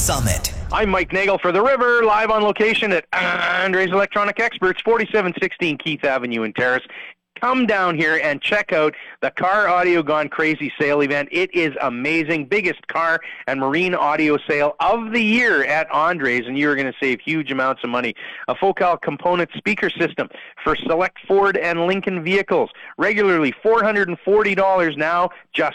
Summit. I'm Mike Nagel for The River, live on location at Andre's Electronic Experts, 4716 Keith Avenue in Terrace. Come down here and check out the Car Audio Gone Crazy sale event. It is amazing. Biggest car and marine audio sale of the year at Andre's, and you're going to save huge amounts of money. A Focal component speaker system for select Ford and Lincoln vehicles. Regularly $440, now just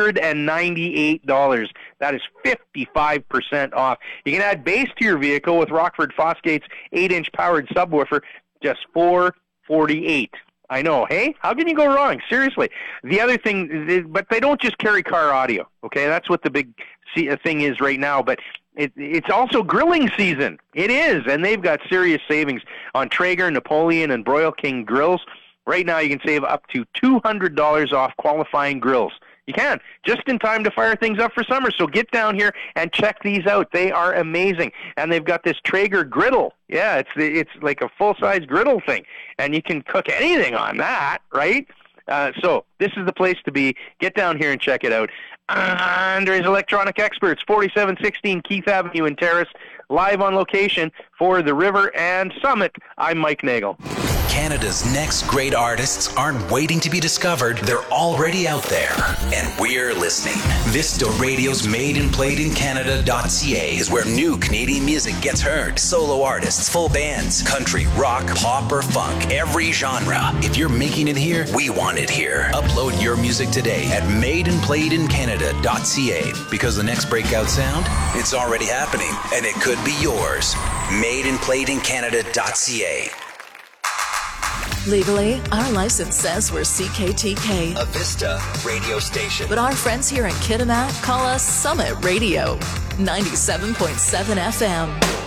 $198. That is 55% off. You can add bass to your vehicle with Rockford Fosgate's 8-inch powered subwoofer, just $448. I know, hey? How can you go wrong? Seriously. The other thing, but they don't just carry car audio, okay? That's what the big thing is right now, but it's also grilling season. It is, and they've got serious savings on Traeger, Napoleon, and Broil King grills. Right now you can save up to $200 off qualifying grills. You can, just in time to fire things up for summer. So get down here and check these out. They are amazing. And they've got this Traeger griddle. Yeah, it's like a full-size griddle thing. And you can cook anything on that, right? So this is the place to be. Get down here and check it out. Andre's Electronic Experts, 4716 Keith Avenue in Terrace, live on location for The River and Summit. I'm Mike Nagel. Canada's next great artists aren't waiting to be discovered. They're already out there, and we're listening. Vista Radio's madeandplayedincanada.ca is where new Canadian music gets heard. Solo artists, full bands, country, rock, pop, or funk, every genre. If you're making it here, we want it here. Upload your music today at madeandplayedincanada.ca, because the next breakout sound, it's already happening, and it could be yours. madeandplayedincanada.ca. Legally, our license says we're CKTK, a Vista radio station. but our friends here in Kitimat call us Summit Radio, 97.7 FM.